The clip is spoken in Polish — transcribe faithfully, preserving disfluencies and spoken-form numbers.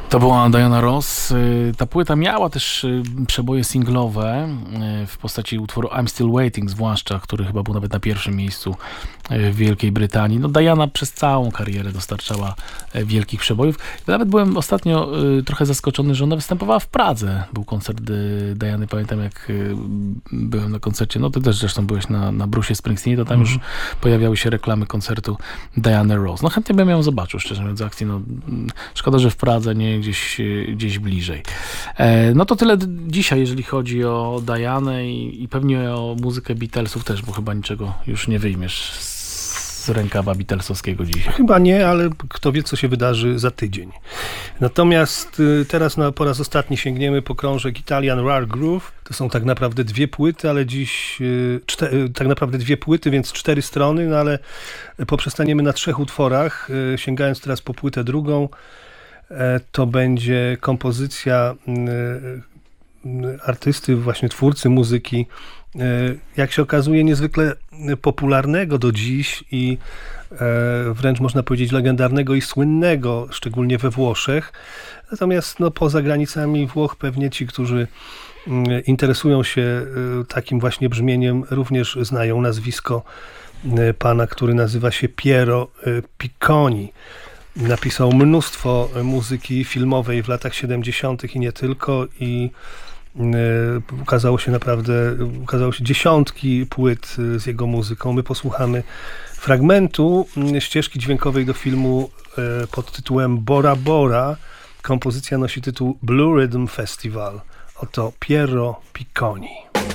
To była Diana Ross. Ta płyta miała też przeboje singlowe w postaci utworu I'm Still Waiting zwłaszcza, który chyba był nawet na pierwszym miejscu w Wielkiej Brytanii. No Diana przez całą karierę dostarczała wielkich przebojów. Nawet byłem ostatnio trochę zaskoczony, że ona występowała w Pradze. Był koncert Diany, pamiętam jak byłem na koncercie, no ty też zresztą byłeś na, na Bruce'ie Springsteenie, to tam mm. już pojawiały się reklamy koncertu Diany Ross. No chętnie bym ją zobaczył, szczerze mówiąc, akcji. No, szkoda, że w Pradze, nie gdzieś, gdzieś bliżej. No to tyle dzisiaj, jeżeli chodzi o Dianę i, i pewnie o muzykę Beatlesów też, bo chyba niczego już nie wyjmiesz z rękawa Beatlesowskiego dzisiaj. Chyba nie, ale kto wie, co się wydarzy za tydzień. Natomiast teraz na, po raz ostatni sięgniemy po krążek Italian Rare Groove. To są tak naprawdę dwie płyty, ale dziś cztery, tak naprawdę dwie płyty, więc cztery strony, no ale poprzestaniemy na trzech utworach. Sięgając teraz po płytę drugą, to będzie kompozycja artysty, właśnie twórcy muzyki, jak się okazuje, niezwykle popularnego do dziś i wręcz można powiedzieć legendarnego i słynnego, szczególnie we Włoszech. Natomiast no, poza granicami Włoch pewnie ci, którzy interesują się takim właśnie brzmieniem, również znają nazwisko pana, który nazywa się Piero Picconi. Napisał mnóstwo muzyki filmowej w latach siedemdziesiątych i nie tylko, i ukazało się naprawdę, ukazało się dziesiątki płyt z jego muzyką. My posłuchamy fragmentu ścieżki dźwiękowej do filmu pod tytułem Bora Bora. Kompozycja nosi tytuł Blue Rhythm Festival. Oto Piero Picconi.